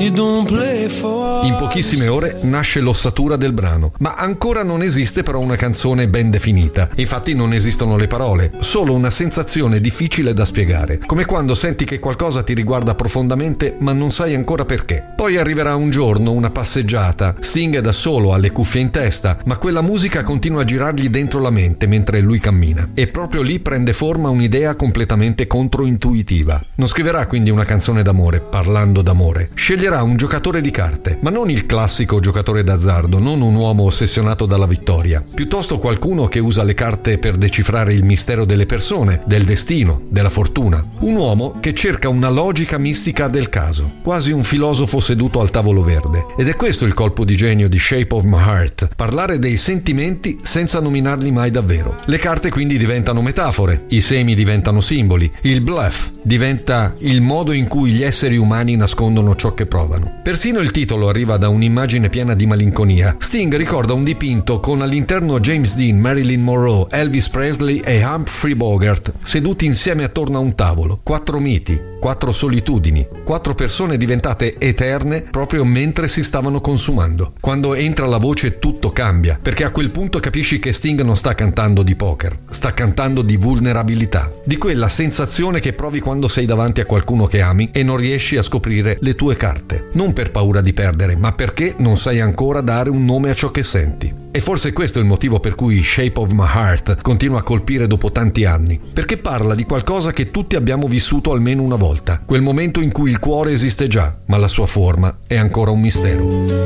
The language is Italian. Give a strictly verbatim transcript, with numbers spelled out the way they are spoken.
In pochissime ore nasce l'ossatura del brano, ma ancora non esiste però una canzone ben definita. Infatti non esistono le parole, solo una sensazione difficile da spiegare, come quando senti che qualcosa ti riguarda profondamente ma non sai ancora perché. Poi arriverà un giorno, una passeggiata, Sting è da solo, ha le cuffie in testa, ma quella musica continua a girargli dentro la mente mentre lui cammina, e proprio lì prende forma un'idea completamente controintuitiva. Non scriverà quindi una canzone d'amore parlando d'amore, sceglierà un giocatore di carte, ma non il classico giocatore d'azzardo, non un uomo ossessionato dalla vittoria, piuttosto qualcuno che usa le carte per decifrare il mistero delle persone, del destino, della fortuna. Un uomo che cerca una logica mistica del caso, quasi un filosofo seduto al tavolo verde. Ed è questo il colpo di genio di Shape of My Heart, parlare dei sentimenti senza nominarli mai davvero. Le carte quindi diventano metafore, i semi diventano simboli, il bluff diventa il modo in cui gli esseri umani nascondono ciò che provano. Persino il titolo arriva da un'immagine piena di malinconia. Sting ricorda un dipinto con all'interno James Dean, Marilyn Monroe, Elvis Presley e Humphrey Bogart seduti insieme attorno a un tavolo. Quattro miti, quattro solitudini, quattro persone diventate eterne proprio mentre si stavano consumando. Quando entra la voce tutto cambia, perché a quel punto capisci che Sting non sta cantando di poker, sta cantando di vulnerabilità, di quella sensazione che provi quando sei davanti a qualcuno che ami e non riesci a scoprire le tue carte, non per paura di perdere, ma perché non sai ancora dare un nome a ciò che senti. E forse questo è il motivo per cui Shape of My Heart continua a colpire dopo tanti anni, perché parla di qualcosa che tutti abbiamo vissuto almeno una volta, quel momento in cui il cuore esiste già, ma la sua forma è ancora un mistero.